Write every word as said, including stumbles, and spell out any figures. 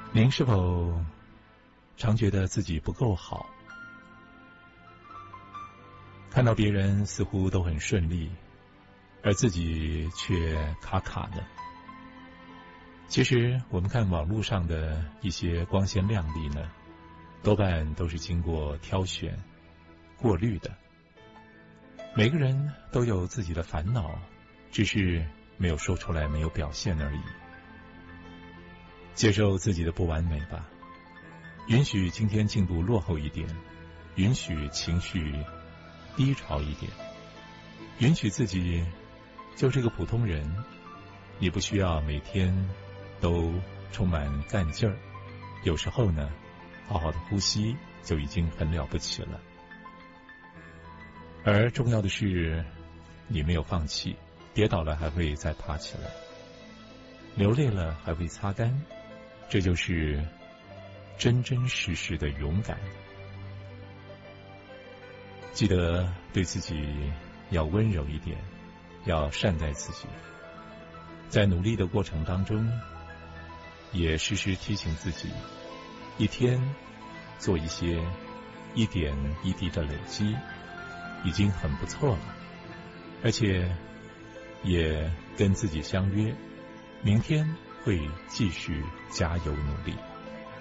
您是否常觉得自己不够好？看到别人似乎都很顺利，而自己却卡卡的。其实我们看网络上的一些光鲜亮丽呢，多半都是经过挑选、过滤的。每个人都有自己的烦恼，只是没有说出来，没有表现而已。接受自己的不完美吧，允许今天进度落后一点，允许情绪低潮一点，允许自己就是个普通人。你不需要每天都充满干劲儿，有时候呢，好好的呼吸就已经很了不起了。而重要的是，你没有放弃，跌倒了还会再爬起来，流泪了还会擦干，这就是真真实实的勇敢。记得对自己要温柔一点，要善待自己。在努力的过程当中，也时时提醒自己，一天做一些一点一滴的累积，已经很不错了。而且也跟自己相约，明天会继续加油努力。